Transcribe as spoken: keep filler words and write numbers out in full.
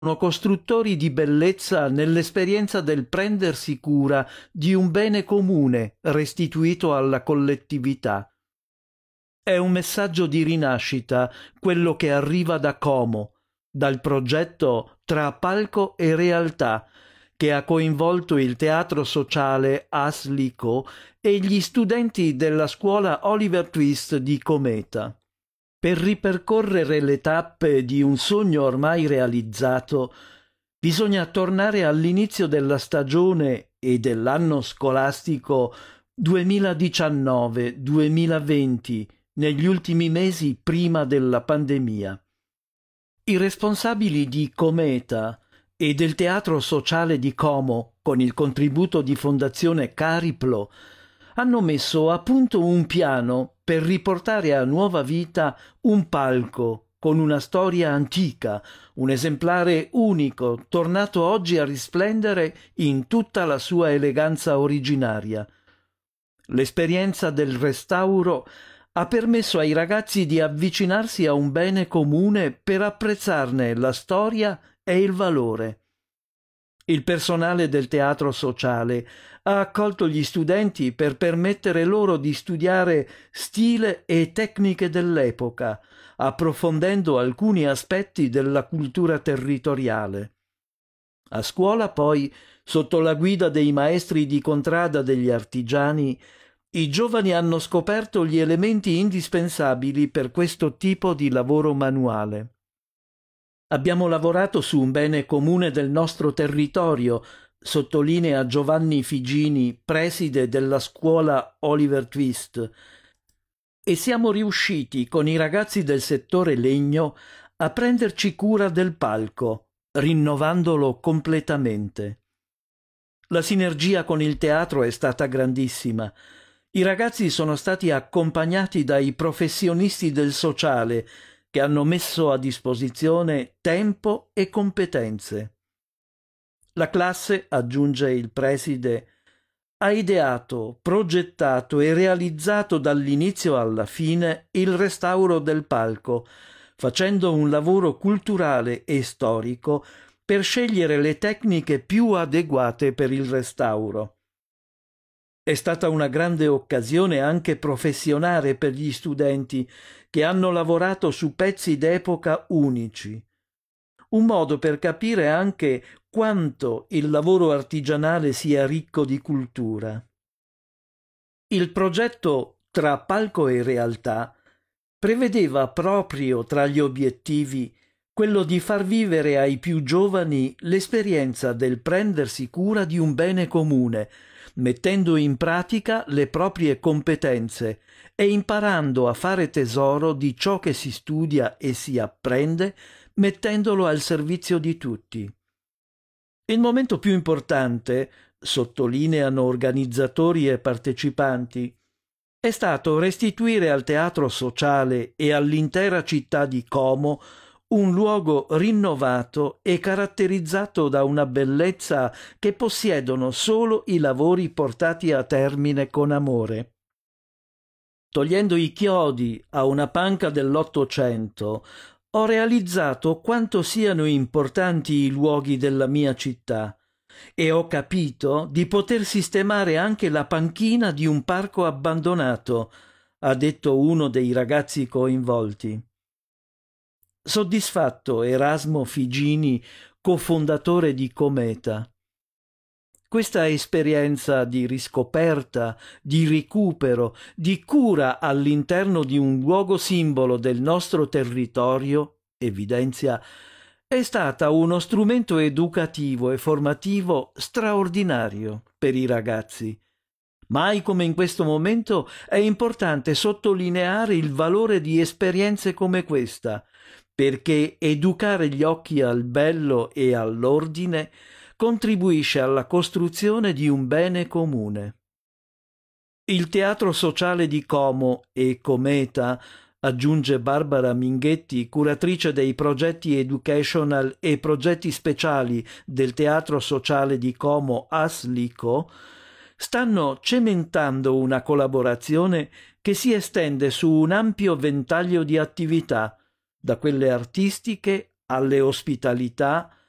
sono costruttori di bellezza nell'esperienza del prendersi cura di un bene comune restituito alla collettività. È un messaggio di rinascita quello che arriva da Como, dal progetto Tra palco e realtà, che ha coinvolto il teatro sociale Aslico e gli studenti della scuola Oliver Twist di Cometa. Per ripercorrere le tappe di un sogno ormai realizzato, bisogna tornare all'inizio della stagione e dell'anno scolastico duemiladiciannove duemilaventi, negli ultimi mesi prima della pandemia. I responsabili di Cometa e del Teatro Sociale di Como, con il contributo di Fondazione Cariplo, hanno messo a punto un piano per riportare a nuova vita un palco con una storia antica, un esemplare unico, tornato oggi a risplendere in tutta la sua eleganza originaria. L'esperienza del restauro ha permesso ai ragazzi di avvicinarsi a un bene comune per apprezzarne la storia e il valore. Il personale del teatro sociale ha accolto gli studenti per permettere loro di studiare stile e tecniche dell'epoca, approfondendo alcuni aspetti della cultura territoriale. A scuola, poi, sotto la guida dei maestri di contrada degli artigiani, i giovani hanno scoperto gli elementi indispensabili per questo tipo di lavoro manuale. Abbiamo lavorato su un bene comune del nostro territorio, sottolinea Giovanni Figini, preside della scuola Oliver Twist, e siamo riusciti con i ragazzi del settore legno a prenderci cura del palco, rinnovandolo completamente. La sinergia con il teatro è stata grandissima. I ragazzi sono stati accompagnati dai professionisti del sociale, che hanno messo a disposizione tempo e competenze. La classe, aggiunge il preside, ha ideato, progettato e realizzato dall'inizio alla fine il restauro del palco, facendo un lavoro culturale e storico per scegliere le tecniche più adeguate per il restauro. È stata una grande occasione anche professionale per gli studenti che hanno lavorato su pezzi d'epoca unici. Un modo per capire anche quanto il lavoro artigianale sia ricco di cultura. Il progetto Tra palco e realtà prevedeva proprio tra gli obiettivi quello di far vivere ai più giovani l'esperienza del prendersi cura di un bene comune, mettendo in pratica le proprie competenze e imparando a fare tesoro di ciò che si studia e si apprende, mettendolo al servizio di tutti. Il momento più importante, sottolineano organizzatori e partecipanti, è stato restituire al teatro sociale e all'intera città di Como un luogo rinnovato e caratterizzato da una bellezza che possiedono solo i lavori portati a termine con amore. Togliendo i chiodi a una panca dell'Ottocento, ho realizzato quanto siano importanti i luoghi della mia città e ho capito di poter sistemare anche la panchina di un parco abbandonato, ha detto uno dei ragazzi coinvolti. Soddisfatto Erasmo Figini, cofondatore di Cometa. Questa esperienza di riscoperta, di recupero, di cura all'interno di un luogo simbolo del nostro territorio, evidenzia, è stata uno strumento educativo e formativo straordinario per i ragazzi. Mai come in questo momento è importante sottolineare il valore di esperienze come questa, perché educare gli occhi al bello e all'ordine contribuisce alla costruzione di un bene comune. Il Teatro Sociale di Como e Cometa, aggiunge Barbara Minghetti, curatrice dei progetti educational e progetti speciali del Teatro Sociale di Como Aslico, stanno cementando una collaborazione che si estende su un ampio ventaglio di attività, da quelle artistiche alle ospitalità,